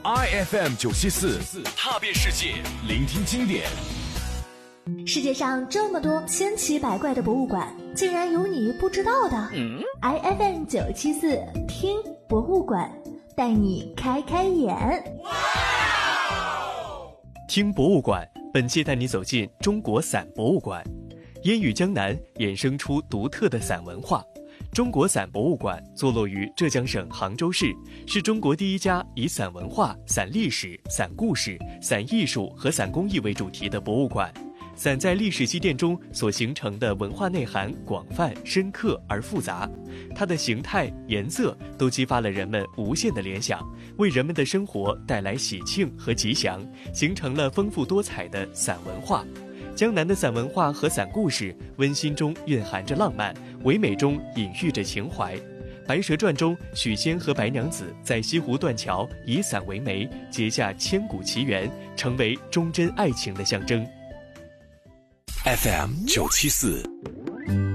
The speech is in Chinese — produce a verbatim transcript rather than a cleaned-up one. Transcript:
I F M 九七四，踏遍世界，聆听经典。 世界上这么多千奇百怪的博物馆，竟然有你不知道的。嗯、I F M 九七四，听博物馆，带你开开眼。 听博物馆，本期带你走进中国伞博物馆。烟雨江南衍生出独特的伞文化。中国伞博物馆坐落于浙江省杭州市，是中国第一家以伞文化、伞历史、伞故事、伞艺术和伞工艺为主题的博物馆。伞在历史积淀中所形成的文化内涵广泛、深刻而复杂，它的形态、颜色都激发了人们无限的联想，为人们的生活带来喜庆和吉祥，形成了丰富多彩的伞文化。江南的伞文化和伞故事，温馨中蕴含着浪漫，唯美中隐喻着情怀。《白蛇传》中，许仙和白娘子在西湖断桥以伞为媒，结下千古奇缘，成为忠贞爱情的象征。 F M 九七四。